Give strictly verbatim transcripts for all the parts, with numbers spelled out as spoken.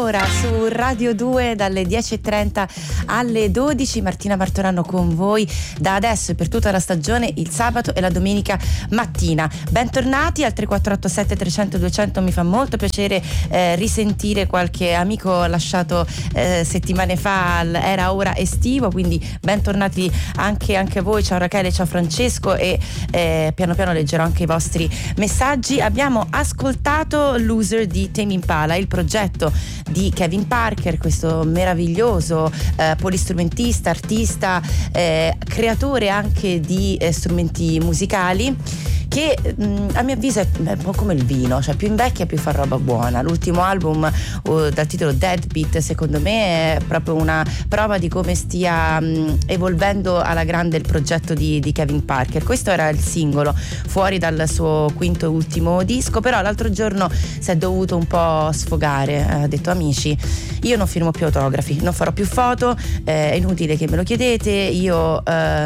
ora su Radio due dalle dieci e trenta alle dodici. Martina Martorano con voi da adesso e per tutta la stagione, il sabato e la domenica mattina. Bentornati al tre quattro otto sette trecento duecento. Mi fa molto piacere eh, risentire qualche amico lasciato eh, settimane fa. Era ora estivo, quindi bentornati anche, anche voi. Ciao Rachele, ciao Francesco, e eh, piano piano leggerò anche i vostri messaggi. Abbiamo ascoltato Loser di Tame Impala, il progetto di Kevin Parker, questo meraviglioso eh, polistrumentista, artista, eh, creatore anche di eh, strumenti musicali, che mh, a mio avviso è un po' come il vino, cioè più invecchia più fa roba buona. L'ultimo album uh, dal titolo Deadbeat secondo me è proprio una prova di come stia mh, evolvendo alla grande il progetto di, di Kevin Parker. Questo era il singolo fuori dal suo quinto e ultimo disco, però l'altro giorno si è dovuto un po' sfogare, ha detto: amici, io non firmo più autografi, non farò più foto, eh, è inutile che me lo chiedete, io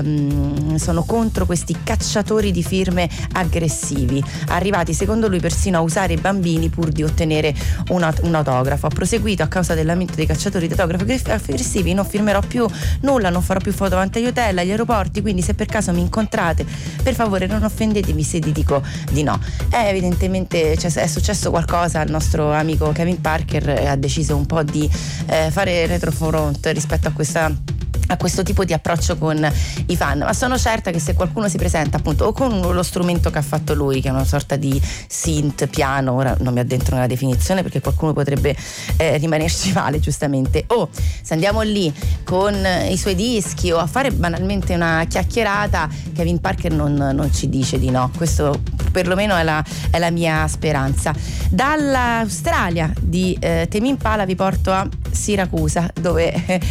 ehm, sono contro questi cacciatori di firme aggressivi, arrivati secondo lui persino a usare i bambini pur di ottenere un, un autografo. Ha proseguito: a causa dell'aumento dei cacciatori di autografi aggressivi non firmerò più nulla, non farò più foto davanti agli hotel, agli aeroporti, quindi se per caso mi incontrate, per favore non offendetemi se vi dico di no. Eh, evidentemente cioè, è successo qualcosa al nostro amico Kevin Parker e ha deciso un po' di eh, fare retrofront rispetto a questa a questo tipo di approccio con i fan, ma sono certa che se qualcuno si presenta appunto o con lo strumento che ha fatto lui, che è una sorta di synth piano, ora non mi addentro nella definizione perché qualcuno potrebbe eh, rimanerci male giustamente, o se andiamo lì con i suoi dischi o a fare banalmente una chiacchierata, Kevin Parker non, non ci dice di no. Questo perlomeno è la, è la mia speranza. Dall'Australia di eh, Tame Impala vi porto a Siracusa, dove eh,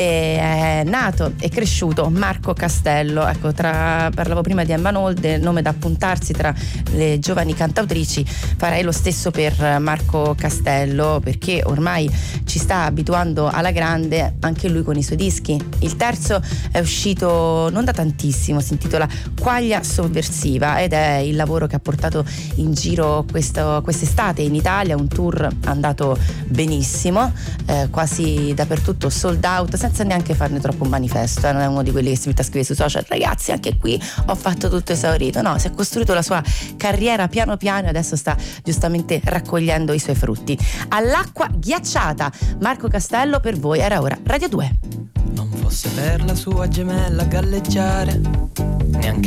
è nato e cresciuto Marco Castello. Ecco, tra, parlavo prima di Emma Nolde, nome da appuntarsi tra le giovani cantautrici. Farei lo stesso per Marco Castello, perché ormai ci sta abituando alla grande anche lui con i suoi dischi. Il terzo è uscito non da tantissimo, si intitola Quaglia Sovversiva ed è il lavoro che ha portato in giro questo, quest'estate in Italia, un tour andato benissimo, eh, quasi dappertutto sold out, senza neanche farne troppo un manifesto, eh. Non è uno di quelli che si mette a scrivere sui social: ragazzi, anche qui ho fatto tutto esaurito. No, si è costruito la sua carriera piano piano e adesso sta giustamente raccogliendo i suoi frutti. All'acqua ghiacciata, Marco Castello per voi. Era ora Radio due. Non fosse per la sua gemella galleggiare, neanche